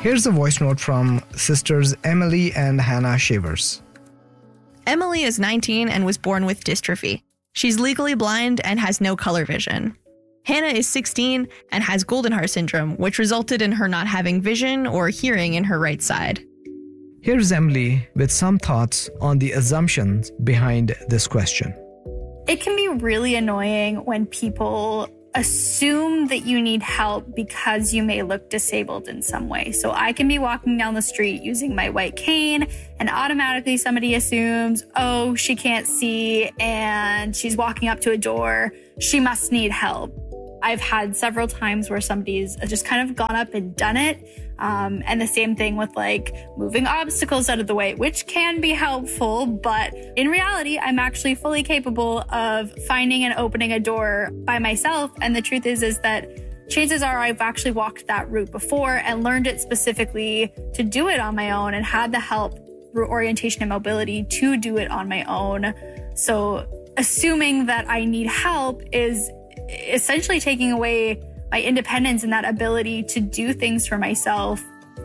Here's a voice note from sisters Emily and Hannah Shavers. Emily is 19 and was born with dystrophy. She's legally blind and has no color vision. Hannah is 16 and has Goldenhar syndrome, which resulted in her not having vision or hearing in her right side. Here's Emily with some thoughts on the assumptions behind this question. It can be really annoying when people assume that you need help because you may look disabled in some way. So I can be walking down the street using my white cane and automatically somebody assumes, oh, she can't see and she's walking up to a door. She must need help. I've had several times where somebody's just kind of gone up and done it. And the same thing with like moving obstacles out of the way, which can be helpful. But in reality, I'm actually fully capable of finding and opening a door by myself. And the truth is that chances are I've actually walked that route before and learned it specifically to do it on my own and had the help through orientation and mobility to do it on my own. So assuming that I need help is essentially taking away my independence and that ability to do things for myself.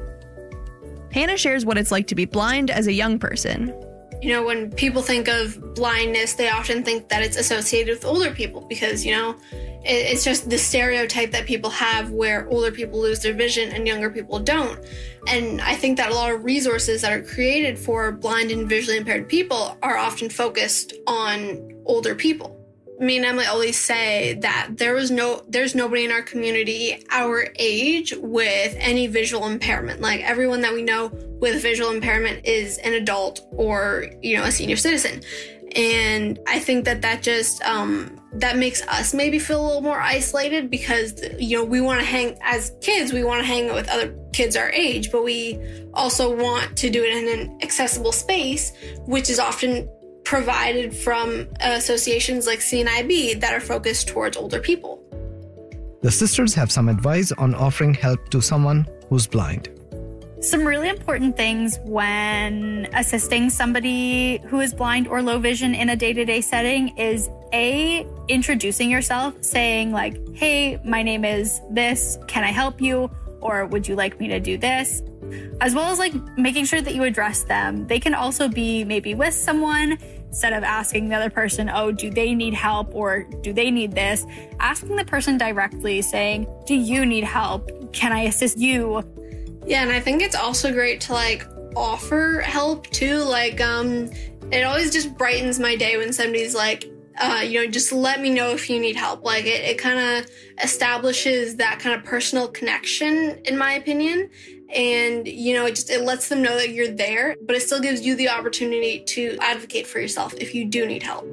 Hannah shares what it's like to be blind as a young person. You know, when people think of blindness, they often think that it's associated with older people because, you know, it's just the stereotype that people have where older people lose their vision and younger people don't. And I think that a lot of resources that are created for blind and visually impaired people are often focused on older people. Me and Emily always say that there's nobody in our community our age with any visual impairment. Like everyone that we know with visual impairment is an adult or, you know, a senior citizen. And I think that just, that makes us maybe feel a little more isolated because, you know, we want to as kids, we want to hang with other kids our age, but we also want to do it in an accessible space, which is often provided from associations like CNIB that are focused towards older people. The sisters have some advice on offering help to someone who's blind. Some really important things when assisting somebody who is blind or low vision in a day-to-day setting is introducing yourself, saying like, hey, my name is this, can I help you? Or would you like me to do this? As well as like making sure that you address them. They can also be maybe with someone instead of asking the other person, oh, do they need help or do they need this? Asking the person directly saying, do you need help? Can I assist you? Yeah, and I think it's also great to like offer help too. Like, it always just brightens my day when somebody's like, you know, just let me know if you need help. Like it kind of establishes that kind of personal connection, in my opinion. And, you know, it lets them know that you're there, but it still gives you the opportunity to advocate for yourself if you do need help.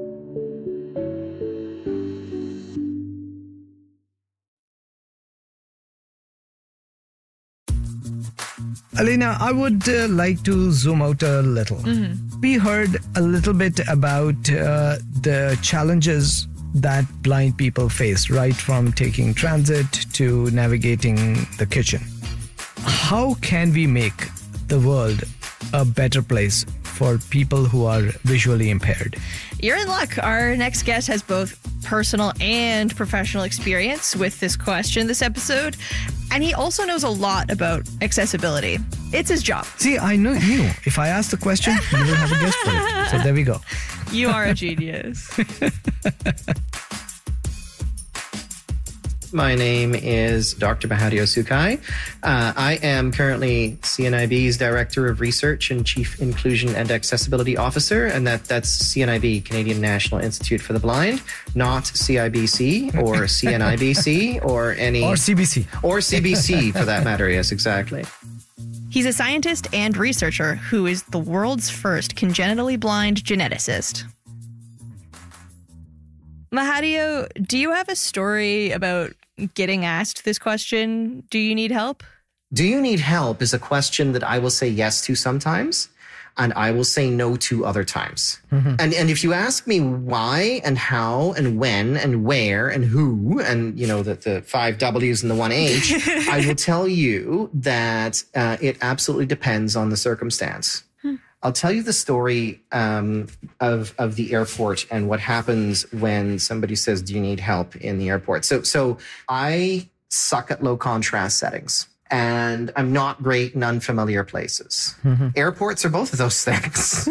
Elena, I would like to zoom out a little. Mm-hmm. We heard a little bit about the challenges that blind people face, right from taking transit to navigating the kitchen. How can we make the world a better place for people who are visually impaired? You're in luck. Our next guest has both personal and professional experience with this question this episode, and he also knows a lot about accessibility. It's his job. See, I knew if I asked the question, you will have a guest for it. So there we go. You are a genius. My name is Dr. Mahadio Sukai. I am currently CNIB's Director of Research and Chief Inclusion and Accessibility Officer, and that's CNIB, Canadian National Institute for the Blind, not CIBC or CNIBC or any... Or CBC. Or CBC, for that matter, yes, exactly. He's a scientist and researcher who is the world's first congenitally blind geneticist. Mahadio, do you have a story about getting asked this question? Do you need help? Do you need help is a question that I will say yes to sometimes, and I will say no to other times. Mm-hmm. And if you ask me why and how and when and where and who and, you know, the 5 W's and the 1 H, I will tell you that it absolutely depends on the circumstance. I'll tell you the story of the airport and what happens when somebody says, do you need help in the airport? So I suck at low contrast settings. and I'm not great in unfamiliar places. Airports are both of those things,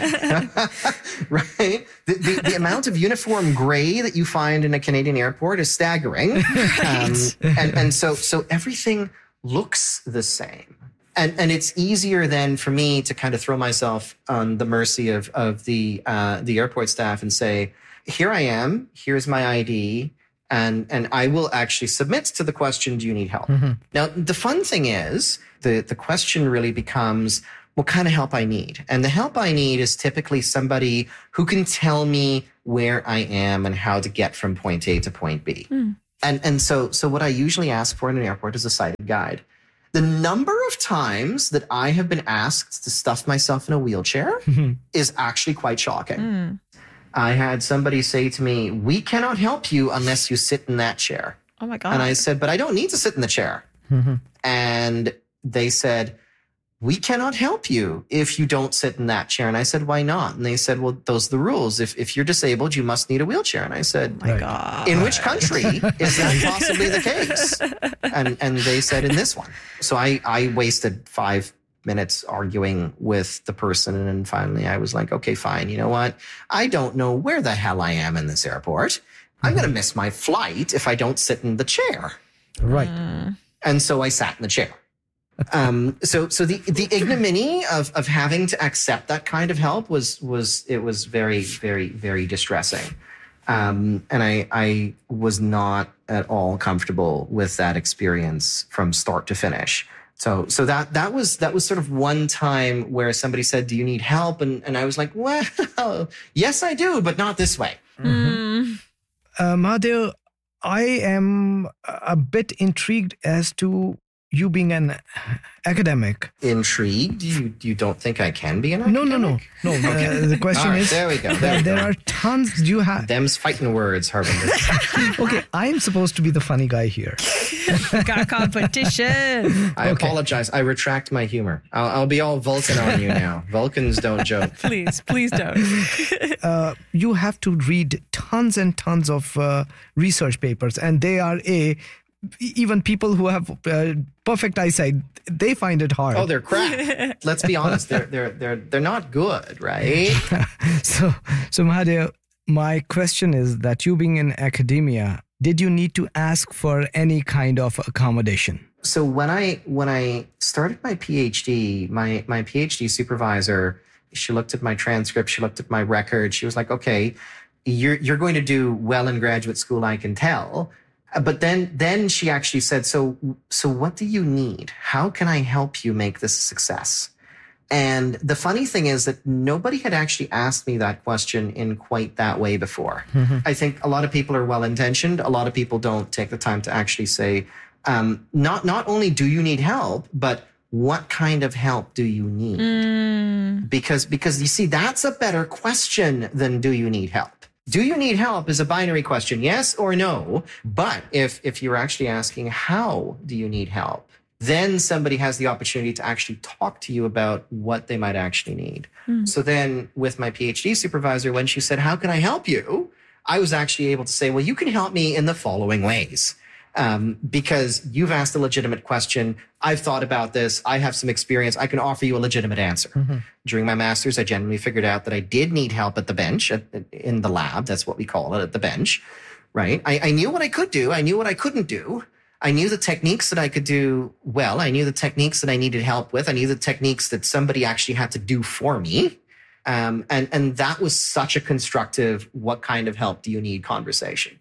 right? The amount of uniform gray that you find in a Canadian airport is staggering. And so everything looks the same. And it's easier then for me to kind of throw myself on the mercy of the airport staff and say, here I am, here's my ID, and I will actually submit to the question, do you need help? Now, the fun thing is, the question really becomes, what kind of help I need? And the help I need is typically somebody who can tell me where I am and how to get from point A to point B. And so what I usually ask for in an airport is a sighted guide. The number of times that I have been asked to stuff myself in a wheelchair is actually quite shocking. I had somebody say to me, we cannot help you unless you sit in that chair. Oh my God. And I said, but I don't need to sit in the chair. And they said, we cannot help you if you don't sit in that chair. And I said, why not? And they said, well, those are the rules. If you're disabled, you must need a wheelchair. And I said, Oh my God. in which country is that possibly the case? And they said, in this one. So I wasted 5 minutes arguing with the person. And then finally I was like, okay, fine. You know what? I don't know where the hell I am in this airport. I'm going to miss my flight if I don't sit in the chair. Right. And so I sat in the chair. So the ignominy of having to accept that kind of help was very, very, very distressing. And I was not at all comfortable with that experience from start to finish. So that was sort of one time where somebody said, do you need help? And I was like, well, yes, I do, but not this way. Mahadev, I am a bit intrigued as to you being an academic. Intrigued? You don't think I can be an academic? No. The question is, there we go. There are tons. Do you have? Them's fighting words, Harvinder. Okay, I'm supposed to be the funny guy here. Got competition. I apologize. I retract my humor. I'll be all Vulcan on you now. Vulcans don't joke. Please don't. You have to read tons and tons of research papers, and they are even people who have perfect eyesight, they find it hard. Oh, they're crap. Let's be honest. They're not good, right? So Mahadev, my question is that you being in academia, did you need to ask for any kind of accommodation? So when I started my PhD, my PhD supervisor, she looked at my transcript, she looked at my record, she was like, okay, you're going to do well in graduate school, I can tell. But then she actually said, so what do you need? How can I help you make this a success? And the funny thing is that nobody had actually asked me that question in quite that way before. I think a lot of people are well-intentioned. A lot of people don't take the time to actually say, not only do you need help, but what kind of help do you need? Because you see, that's a better question than do you need help? Do you need help is a binary question, yes or no. But if you're actually asking, how do you need help? Then somebody has the opportunity to actually talk to you about what they might actually need. So then with my PhD supervisor, when she said, how can I help you? I was actually able to say, well, you can help me in the following ways. Because you've asked a legitimate question. I've thought about this. I have some experience. I can offer you a legitimate answer. During my master's, I genuinely figured out that I did need help at the bench, in the lab. That's what we call it, at the bench, right? I knew what I could do. I knew what I couldn't do. I knew the techniques that I could do well. I knew the techniques that I needed help with. I knew the techniques that somebody actually had to do for me. And that was such a constructive, what kind of help do you need conversation.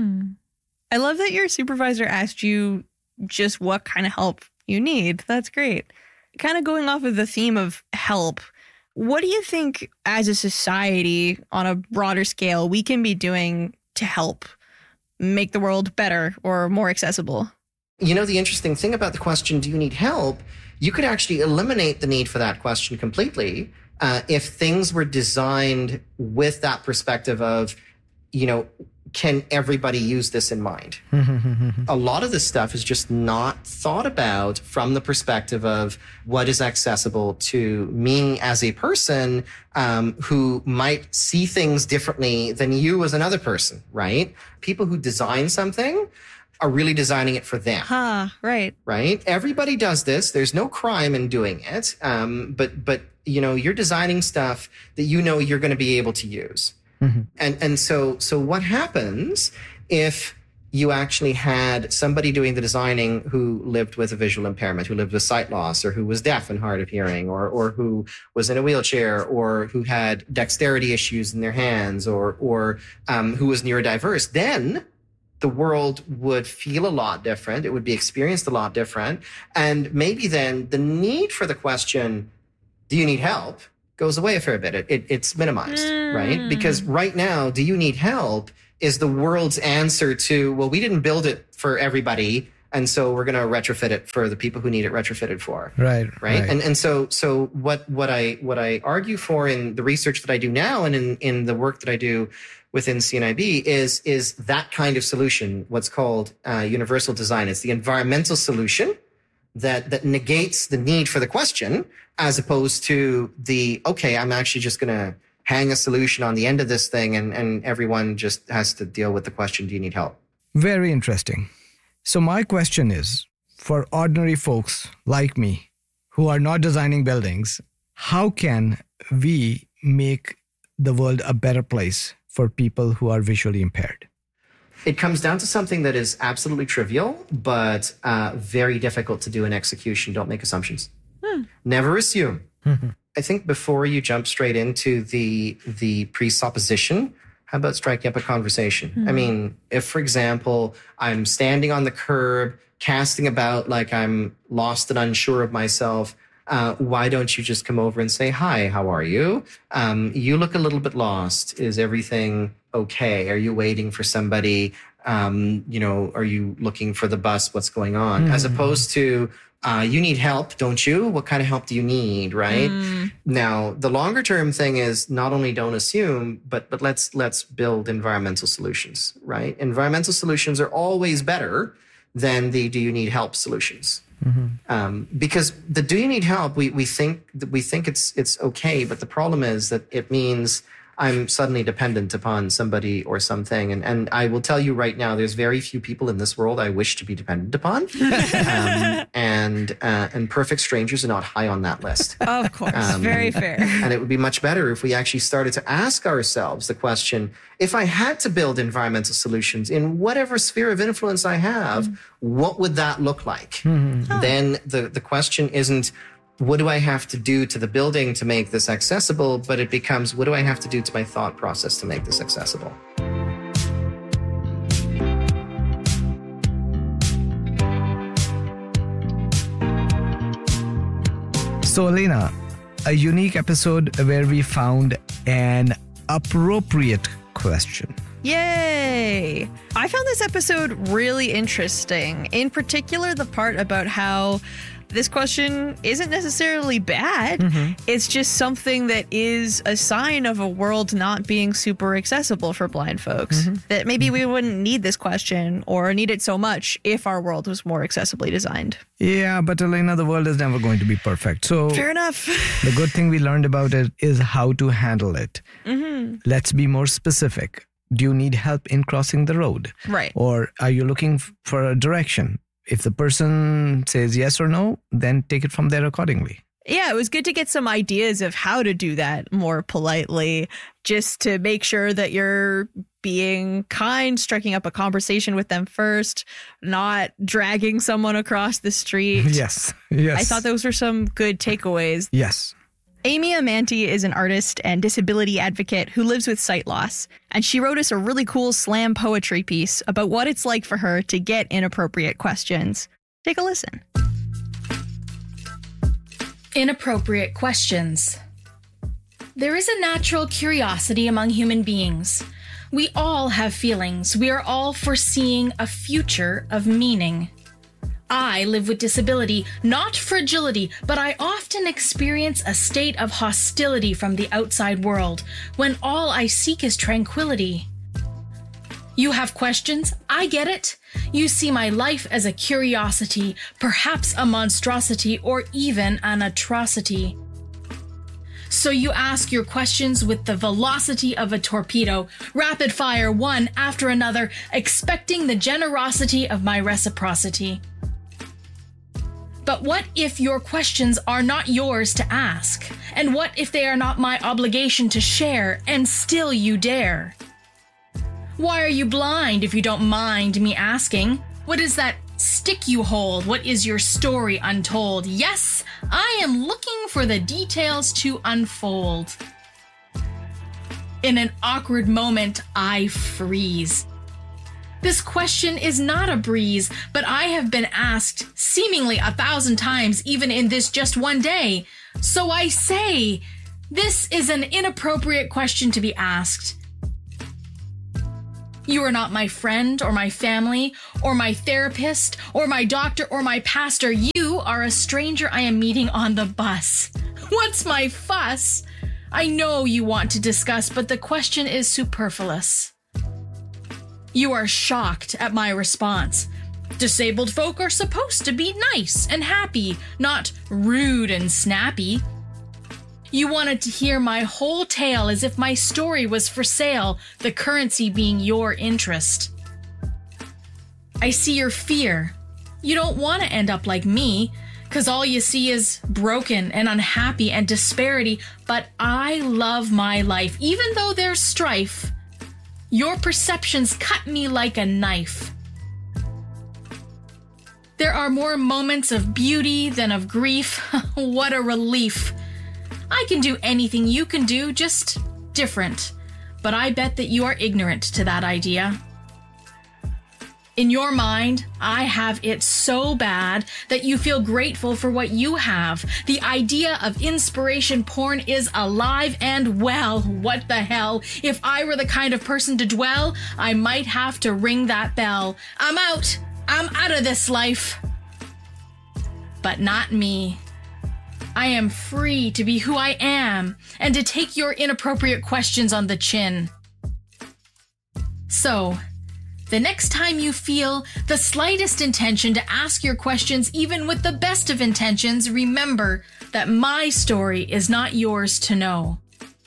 I love that your supervisor asked you just what kind of help you need. That's great. Kind of going off of the theme of help, what do you think as a society on a broader scale we can be doing to help make the world better or more accessible? You know, the interesting thing about the question, do you need help? You could actually eliminate the need for that question completely if things were designed with that perspective of, can everybody use this in mind? A lot of this stuff is just not thought about from the perspective of what is accessible to me as a person who might see things differently than you as another person, right? People who design something, are really designing it for them. Right. Right? Everybody does this. There's no crime in doing it. But you're designing stuff that you're going to be able to use. And so what happens if you actually had somebody doing the designing who lived with a visual impairment, who lived with sight loss, or who was deaf and hard of hearing, or who was in a wheelchair, or who had dexterity issues in their hands, or who was neurodiverse? Then the world would feel a lot different. It would be experienced a lot different. And maybe then the need for the question, do you need help, goes away a fair bit. It's minimized, right? Because right now, do you need help is the world's answer to, well, we didn't build it for everybody, and so we're going to retrofit it for the people who need it retrofitted for. Right. And so what I argue for in the research that I do now and in the work that I do within CNIB is that kind of solution, what's called universal design. It's the environmental solution that negates the need for the question, as opposed to I'm actually just going to hang a solution on the end of this thing and everyone just has to deal with the question, do you need help? Very interesting. So my question is, for ordinary folks like me who are not designing buildings, how can we make the world a better place for people who are visually impaired? It comes down to something that is absolutely trivial, but very difficult to do in execution. Don't make assumptions. Never assume. I think before you jump straight into the presupposition, how about striking up a conversation? I mean, if, for example, I'm standing on the curb, casting about like I'm lost and unsure of myself, why don't you just come over and say, hi, how are you? You look a little bit lost. Is everything okay? Are you waiting for somebody? Are you looking for the bus? What's going on? As opposed to, you need help, don't you? What kind of help do you need, right? Now, the longer term thing is not only don't assume, but let's build environmental solutions, right? Environmental solutions are always better than the do you need help solutions. Because the do you need help, we think it's okay, but the problem is that it means I'm suddenly dependent upon somebody or something. And I will tell you right now, there's very few people in this world I wish to be dependent upon. And perfect strangers are not high on that list. Of course. Very fair. And it would be much better if we actually started to ask ourselves the question, if I had to build environmental solutions in whatever sphere of influence I have, what would that look like? Then the question isn't, what do I have to do to the building to make this accessible? But it becomes, what do I have to do to my thought process to make this accessible? So, Elena, a unique episode where we found an appropriate question. Yay! I found this episode really interesting. In particular, the part about how this question isn't necessarily bad. It's just something that is a sign of a world not being super accessible for blind folks. That maybe we wouldn't need this question or need it so much if our world was more accessibly designed. Yeah, but Elena, the world is never going to be perfect. So fair enough. The good thing we learned about it is how to handle it. Let's be more specific. Do you need help in crossing the road? Right. Or are you looking for a direction? If the person says yes or no, then take it from there accordingly. Yeah, it was good to get some ideas of how to do that more politely, just to make sure that you're being kind, striking up a conversation with them first, not dragging someone across the street. Yes. I thought those were some good takeaways. Yes. Amy Amanti is an artist and disability advocate who lives with sight loss, and she wrote us a really cool slam poetry piece about what it's like for her to get inappropriate questions. Take a listen. Inappropriate questions. There is a natural curiosity among human beings. We all have feelings. We are all foreseeing a future of meaning. I live with disability, not fragility, but I often experience a state of hostility from the outside world, when all I seek is tranquility. You have questions? I get it. You see my life as a curiosity, perhaps a monstrosity, or even an atrocity. So you ask your questions with the velocity of a torpedo, rapid fire one after another, expecting the generosity of my reciprocity. But what if your questions are not yours to ask? And what if they are not my obligation to share, and still you dare? Why are you blind if you don't mind me asking? What is that stick you hold? What is your story untold? Yes, I am looking for the details to unfold. In an awkward moment, I freeze. This question is not a breeze, but I have been asked seemingly 1,000 times, even in this just one day. So I say, this is an inappropriate question to be asked. You are not my friend or my family or my therapist or my doctor or my pastor. You are a stranger I am meeting on the bus. What's my fuss? I know you want to discuss, but the question is superfluous. You are shocked at my response. Disabled folk are supposed to be nice and happy, not rude and snappy. You wanted to hear my whole tale as if my story was for sale, the currency being your interest. I see your fear. You don't want to end up like me, 'cause all you see is broken and unhappy and disparity, but I love my life, even though there's strife. Your perceptions cut me like a knife. There are more moments of beauty than of grief. What a relief. I can do anything you can do, just different. But I bet that you are ignorant to that idea. In your mind, I have it so bad that you feel grateful for what you have. The idea of inspiration porn is alive and well. What the hell? If I were the kind of person to dwell, I might have to ring that bell. I'm out. I'm out of this life. But not me. I am free to be who I am and to take your inappropriate questions on the chin. So, the next time you feel the slightest intention to ask your questions, even with the best of intentions, remember that my story is not yours to know.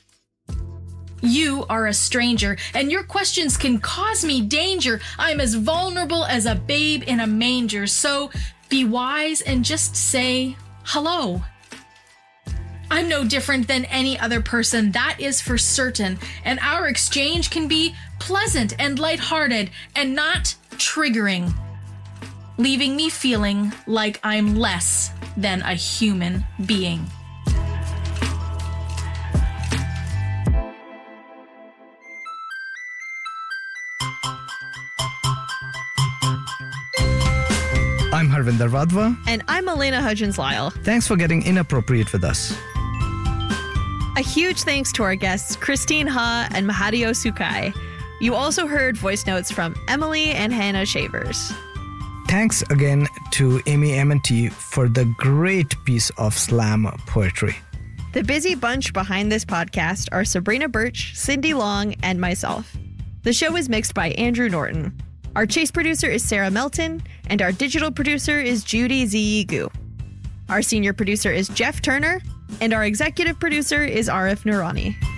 You are a stranger, and your questions can cause me danger. I'm as vulnerable as a babe in a manger, so be wise and just say hello. I'm no different than any other person, that is for certain, and our exchange can be pleasant and lighthearted and not triggering, leaving me feeling like I'm less than a human being. I'm Harvinder Vadva. And I'm Elena Hudgens-Lyle. Thanks for getting inappropriate with us. A huge thanks to our guests, Christine Ha and Mahadio Sukai. You also heard voice notes from Emily and Hannah Shavers. Thanks again to Amy M&T for the great piece of slam poetry. The busy bunch behind this podcast are Sabrina Birch, Cindy Long, and myself. The show is mixed by Andrew Norton. Our chase producer is Sarah Melton, and our digital producer is Judy Ziyigu. Our senior producer is Jeff Turner, and our executive producer is Arif Noorani.